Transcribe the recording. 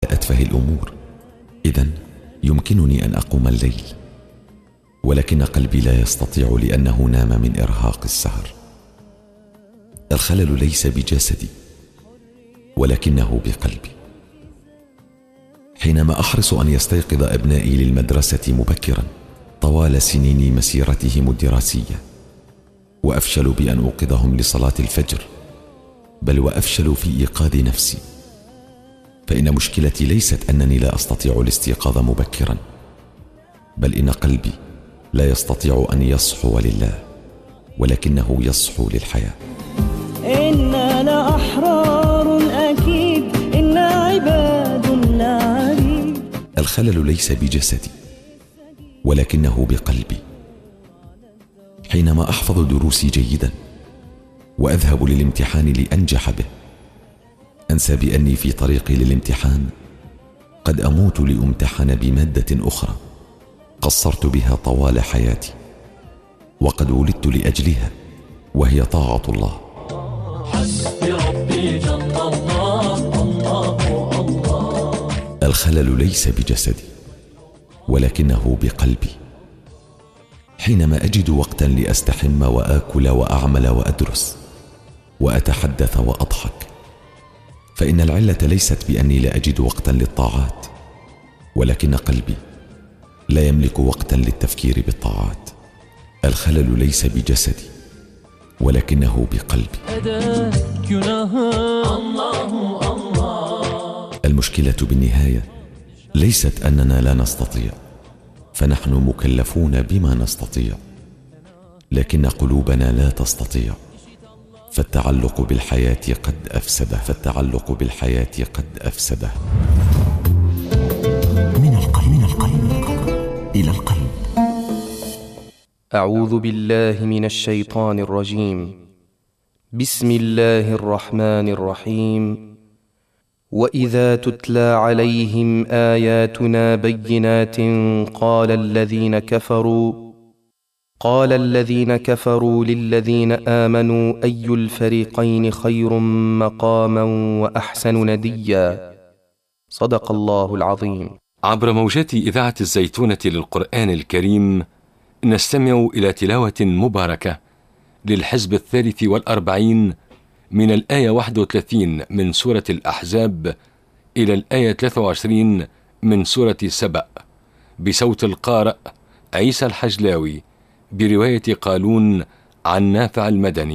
أتفه الأمور، إذن يمكنني أن أقوم الليل، ولكن قلبي لا يستطيع لأنه نام من إرهاق السهر. الخلل ليس بجسدي ولكنه بقلبي. حينما أحرص أن يستيقظ أبنائي للمدرسة مبكرا طوال سنين مسيرتهم الدراسية، وأفشل بأن أوقظهم لصلاة الفجر، بل وأفشل في إيقاظ نفسي، فإن مشكلتي ليست أنني لا أستطيع الاستيقاظ مبكرا، بل إن قلبي لا يستطيع أن يصحو لله، ولكنه يصحو للحياة. إنا لأحرار أكيد، إنا عباد لا عبيد. الخلل ليس بجسدي ولكنه بقلبي. حينما أحفظ دروسي جيدا وأذهب للامتحان لأنجح به، أنسى بأني في طريقي للامتحان قد أموت لأمتحن بمادة أخرى قصرت بها طوال حياتي، وقد ولدت لأجلها، وهي طاعة الله. حسبي ربي جل الله، الله الله. الخلل ليس بجسدي ولكنه بقلبي. حينما أجد وقتا لأستحم وآكل وأعمل وأدرس وأتحدث وأضحك، فإن العلة ليست بأني لا أجد وقتا للطاعات، ولكن قلبي لا يملك وقتا للتفكير بالطاعات. الخلل ليس بجسدي ولكنه بقلبي. المشكلة بالنهاية ليست أننا لا نستطيع، فنحن مكلفون بما نستطيع، لكن قلوبنا لا تستطيع، فالتعلق بالحياة قد أفسده. من القلب إلى القلب. أعوذ بالله من الشيطان الرجيم. بسم الله الرحمن الرحيم. وإذا تتلى عليهم آياتنا بينات قال الذين كفروا للذين آمنوا أي الفريقين خير مقاما وأحسن نديا. صدق الله العظيم. عبر موجات إذاعة الزيتونة للقرآن الكريم نستمع إلى تلاوة مباركة للحزب 43 من الآية 31 من سورة الأحزاب إلى الآية 23 من سورة سبأ، بصوت القارئ عيسى الحجلاوي، برواية قالون عن نافع المدني.